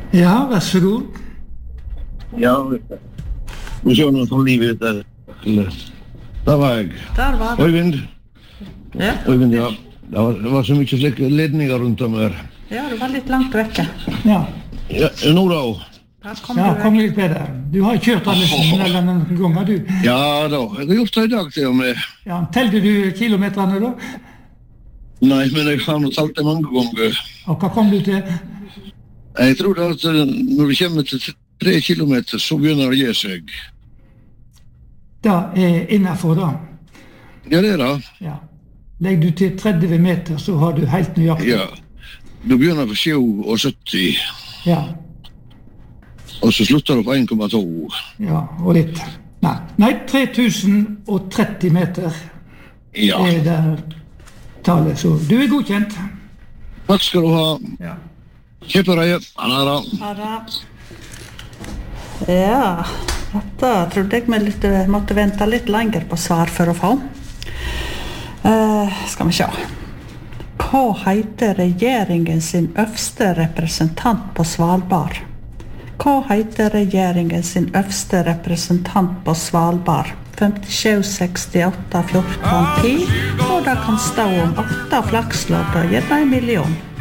Ja, vær så god. Ja, vi ser noe som livet der. Der var jeg. Der var det. Øyvind. Ja. Øyvind, ja. Det var så mye slike ledninger rundt om her. Ja, du var litt langt vekke. Ja, Ja, nå da. Der kom ja du kom vekk. litt bedre. Du har kjørt alle tunneler noen ganger, du. Ja da, jeg har gjort det i dag til og med. Ja, telte du kilometerne da? Nei, men jeg har nå talt det mange ganger. Og hva kom du til? Jeg tror da at når vi kommer til 3 kilometer, så begynner det å gi seg. Da er innenfor da. Ja, det er det. Ja. Legger du til 30 meter, så har du helt nøyaktig. Ja. Du begynner på 77, Ja, og så slutter du på 1,2. ja, og litt. Nei, 3030 meter Ja. er det tallet, så du er godkjent. Takk skal du ha. Ja. Kjøpereie. Han er da. Ha det. Ja, dette trodde jeg vi måtte vente litt lenger på svar for å få. Skal vi se. Hva heter regjeringen sin øverste representant på Svalbard? Hva heter regjeringen sin øverste representant på Svalbard? 57, 68, 14, 10. Og det kan stå om 8 flakslodd og gjerne 1 million.